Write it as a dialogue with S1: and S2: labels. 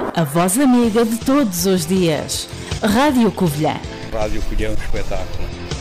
S1: A voz amiga de todos os dias. Rádio Covilhã.
S2: Rádio Covilhã é um espetáculo.